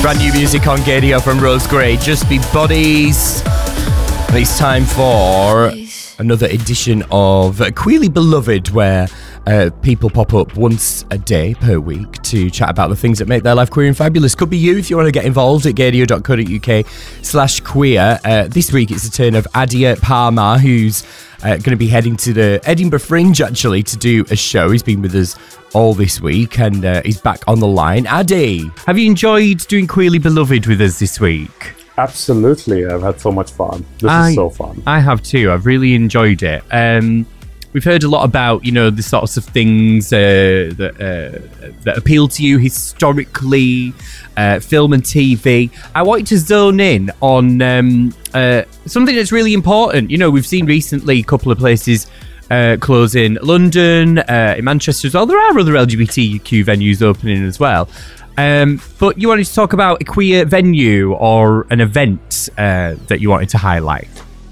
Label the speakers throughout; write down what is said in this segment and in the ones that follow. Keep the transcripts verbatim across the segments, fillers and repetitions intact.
Speaker 1: Brand new music on Gadio from Rose Grey, Just Be Bodies. And it's time for another edition of Queerly Beloved, where uh, people pop up once a day per week to chat about the things that make their life queer and fabulous. Could be you if you want to get involved at gadio.co.uk slash queer. Uh, this week it's the turn of Adia Parma, who's uh, going to be heading to the Edinburgh Fringe, actually, to do a show. He's been with us all this week, and uh, he's back on the line. Addy, have you enjoyed doing Queerly Beloved with us this week?
Speaker 2: Absolutely, I've had so much fun. This
Speaker 1: I,
Speaker 2: is so fun.
Speaker 1: I have too. I've really enjoyed it. Um, we've heard a lot about, you know, the sorts of things uh, that uh, that appeal to you historically, uh, film and T V. I wanted to zone in on um, uh, something that's really important. You know, we've seen recently a couple of places Uh, close in London, uh, in Manchester as well. There are other L G B T Q venues opening as well. Um, but you wanted to talk about a queer venue or an event uh, that you wanted to highlight.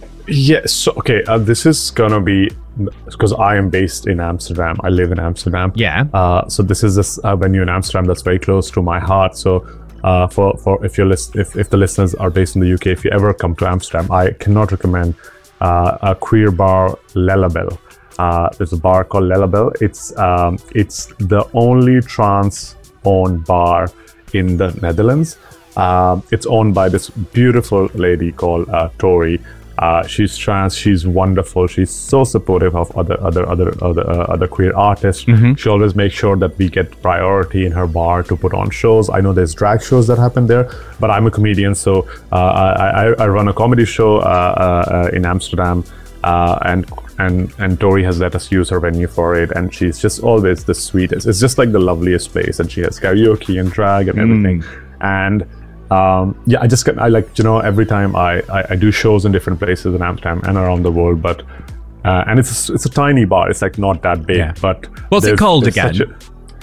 Speaker 2: Yes. So, okay. Uh, this is gonna be because I am based in Amsterdam. I live in Amsterdam.
Speaker 1: Yeah.
Speaker 2: Uh, so this is a uh, venue in Amsterdam that's very close to my heart. So uh, for for if you're list- if if the listeners are based in the U K, if you ever come to Amsterdam, I cannot recommend uh, a queer bar, Lellabel. Uh, there's a bar called Lellabel. It's um, it's the only trans-owned bar in the Netherlands. Uh, it's owned by this beautiful lady called uh, Tori. Uh, she's trans. She's wonderful. She's so supportive of other other other other uh, other queer artists. Mm-hmm. She always makes sure that we get priority in her bar to put on shows. I know there's drag shows that happen there, but I'm a comedian, so uh, I, I I run a comedy show uh, uh, in Amsterdam. Uh, and and and Tori has let us use her venue for it, and she's just always the sweetest. It's just like the loveliest place, and she has karaoke and drag and everything. Mm. And um, yeah, I just I like you know every time I, I, I do shows in different places in Amsterdam and around the world, but uh, and it's a, it's a tiny bar. It's like not that big, yeah. But
Speaker 1: what's it called again?
Speaker 2: A,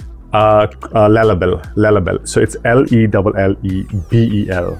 Speaker 2: uh, uh, Lellabel, Lellabel. So it's L E L L E B E L.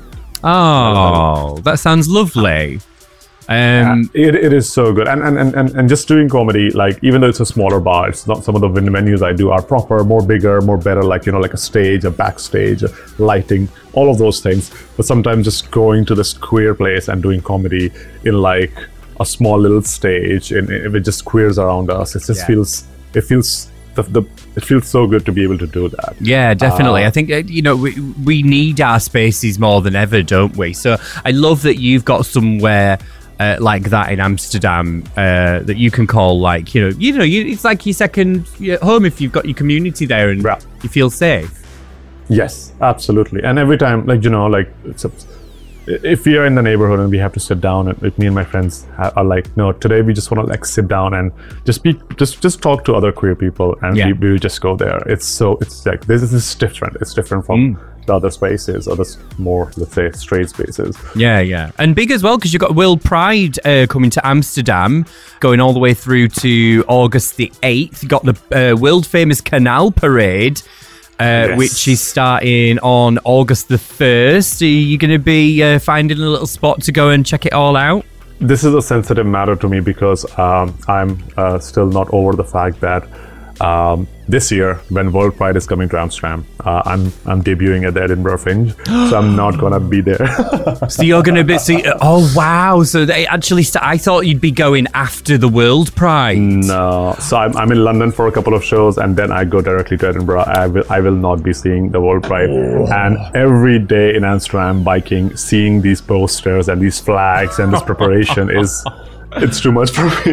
Speaker 1: Oh, that sounds lovely.
Speaker 2: Um, yeah, it, it is so good, and, and and and just doing comedy, like even though it's a smaller bar, it's not some of the venues I do are proper, more bigger, more better, like you know, like a stage, a backstage, a lighting, all of those things. But sometimes just going to this queer place and doing comedy in like a small little stage, and if it just queers around us, it just yeah. feels it feels the, the it feels so good to be able to do that.
Speaker 1: Yeah, definitely. Uh, I think you know we we need our spaces more than ever, don't we? So I love that you've got somewhere Uh, like that in Amsterdam uh, that you can call like you know you know you, it's like your second home if you've got your community there and yeah. you feel safe.
Speaker 2: Yes, absolutely. And every time, like you know, like it's a, if we are in the neighborhood and we have to sit down, and like, me and my friends are like, no, today we just want to like sit down and just be just just talk to other queer people, and yeah. we, we just go there. It's so it's like this is different. It's different from. Mm. The other spaces, or the more, let's say, straight spaces.
Speaker 1: Yeah, yeah. And big as well, because you've got World Pride uh, coming to Amsterdam, going all the way through to August the eighth. You've got the uh, world famous Canal Parade, uh, yes. which is starting on August the first. Are you going to be uh, finding a little spot to go and check it all out?
Speaker 2: This is a sensitive matter to me because um, I'm uh, still not over the fact that Um, this year, when World Pride is coming to Amsterdam, uh, I'm I'm debuting at the Edinburgh Fringe, so I'm not gonna be there.
Speaker 1: So you're gonna be, so you, oh wow! So they actually, st- I thought you'd be going after the World Pride.
Speaker 2: No, so I'm I'm in London for a couple of shows, and then I go directly to Edinburgh. I will I will not be seeing the World Pride, oh. And every day in Amsterdam biking, seeing these posters and these flags and this preparation is. It's too much for me.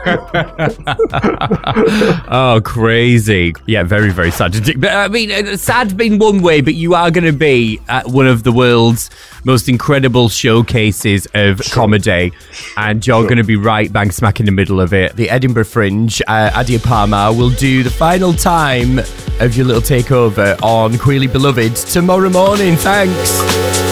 Speaker 1: Oh, crazy. Yeah, very, very sad. But I mean, sad in one way, but you are going to be at one of the world's most incredible showcases of sure. comedy, and you're sure. going to be right bang smack in the middle of it. The Edinburgh Fringe, uh, Adia Parma will do the final time of your little takeover on Queerly Beloved tomorrow morning. Thanks.